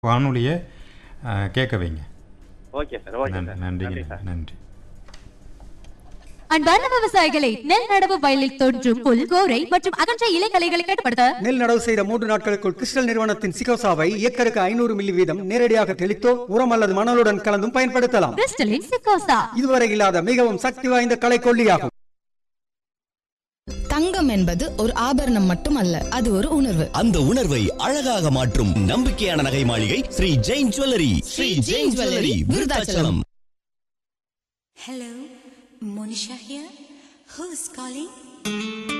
வானொலியை கேட்க வைங்க. Okay sir, okay sir. நன்றிங்க, நன்றி சார். நன்றி. அன்பார்ந்த விவசாயிகளை, நெல் நடவு வயலில் தோன்றும் புல், கோரை மற்றும் அகன்ற இலைகளைகளை கட்டுப்படுத்த நெல் நடவு செய்த 3 நாட்களுக்குள் கிறிஸ்டல் நிறுவனத்தின் சிகோசாவை ஏக்கருக்கு 500 மில்லி வீதம் நேரடியாக தெளித்தோ உரம் அல்லது மணலுடன் கலந்தும் பயன்படுத்தலாம். கிறிஸ்டலின் சிகோசா இதுவரை இல்லாத மிகவும் சக்தி வாய்ந்த களைக்கொல்லியாகும். தங்கம் என்பது ஒரு ஆபரணம் மட்டுமல்ல, அது ஒரு உணர்வு. அந்த உணர்வை அழகாக மாற்றும் நம்பிக்கையான நகை மாளிகை Sri Jain jewellery. Sri Jain jewellery, Virudhachalam. Hello, Monisha here. Who's calling?